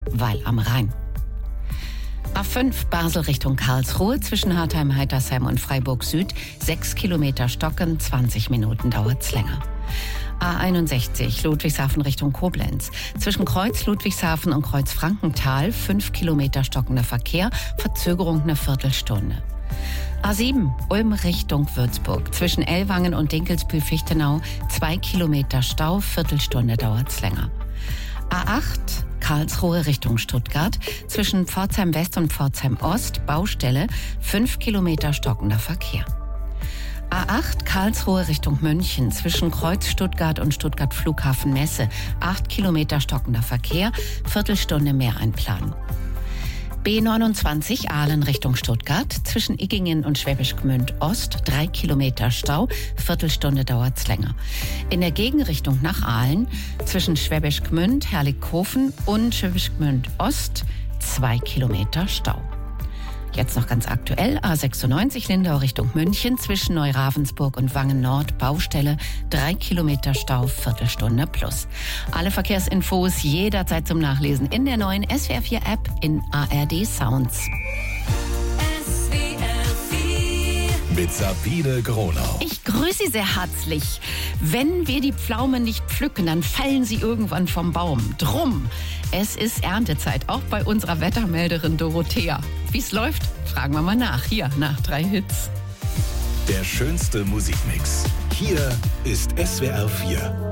weil am Rhein. A5 Basel Richtung Karlsruhe zwischen Hartheim-Heitersheim und Freiburg Süd 6 Kilometer stocken, 20 Minuten dauert's länger. A61 Ludwigshafen Richtung Koblenz. Zwischen Kreuz Ludwigshafen und Kreuz Frankenthal 5 Kilometer stockender Verkehr, Verzögerung eine Viertelstunde. A7 Ulm Richtung Würzburg. Zwischen Ellwangen und Dinkelsbühl-Fichtenau 2 Kilometer Stau, Viertelstunde dauert's länger. A8 Karlsruhe Richtung Stuttgart. Zwischen Pforzheim West und Pforzheim Ost Baustelle 5 Kilometer stockender Verkehr. A8 Karlsruhe Richtung München. Zwischen Kreuz Stuttgart und Stuttgart Flughafen Messe 8 Kilometer stockender Verkehr, Viertelstunde mehr einplanen. B29 Aalen Richtung Stuttgart. Zwischen Iggingen und Schwäbisch Gmünd Ost 3 Kilometer Stau, Viertelstunde dauert's länger. In der Gegenrichtung nach Aalen zwischen Schwäbisch Gmünd, Herrlichkofen und Schwäbisch Gmünd Ost 2 Kilometer Stau. Jetzt noch ganz aktuell, A96 Lindau Richtung München, zwischen Neuravensburg und Wangen Nord, Baustelle, 3 Kilometer Stau, Viertelstunde plus. Alle Verkehrsinfos jederzeit zum Nachlesen in der neuen SWR4-App in ARD Sounds. Mit Sabine Gronau. Ich grüße Sie sehr herzlich. Wenn wir die Pflaumen nicht pflücken, dann fallen sie irgendwann vom Baum. Drum, es ist Erntezeit, auch bei unserer Wettermelderin Dorothea. Wie es läuft, fragen wir mal nach. Hier, nach 3 Hits. Der schönste Musikmix. Hier ist SWR 4.